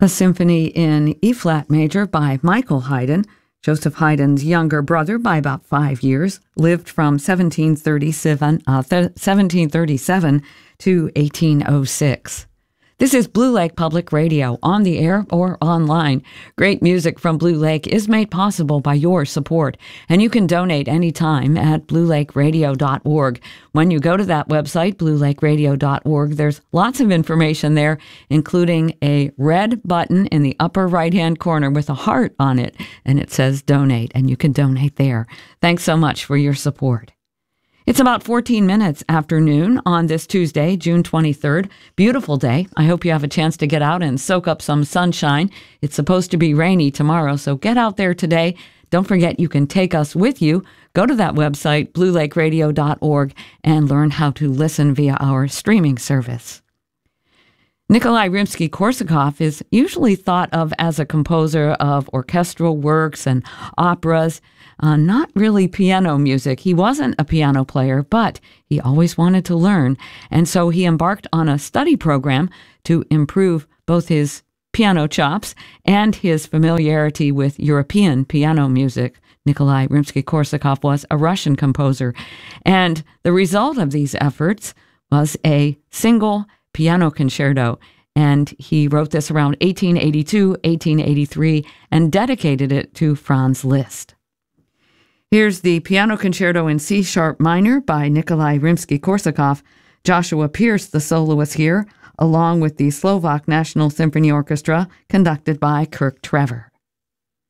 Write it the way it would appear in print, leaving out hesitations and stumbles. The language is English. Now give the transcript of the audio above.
A symphony in E-flat major by Michael Haydn, Joseph Haydn's younger brother by about 5 years, lived from 1737 to 1806. This is Blue Lake Public Radio, on the air or online. Great music from Blue Lake is made possible by your support, and you can donate anytime at bluelakeradio.org. When you go to that website, bluelakeradio.org, there's lots of information there, including a red button in the upper right-hand corner with a heart on it, and it says donate, and you can donate there. Thanks so much for your support. It's about 14 minutes after noon on this Tuesday, June 23rd. Beautiful day. I hope you have a chance to get out and soak up some sunshine. It's supposed to be rainy tomorrow, so get out there today. Don't forget you can take us with you. Go to that website, bluelakeradio.org, and learn how to listen via our streaming service. Nikolai Rimsky-Korsakov is usually thought of as a composer of orchestral works and operas, not really piano music. He wasn't a piano player, but he always wanted to learn, and so he embarked on a study program to improve both his piano chops and his familiarity with European piano music. Nikolai Rimsky-Korsakov was a Russian composer, and the result of these efforts was a single piano concerto, and he wrote this around 1882, 1883, and dedicated it to Franz Liszt. Here's the Piano Concerto in C-sharp minor by Nikolai Rimsky-Korsakov. Joshua Pierce, the soloist here, along with the Slovak National Symphony Orchestra, conducted by Kirk Trevor.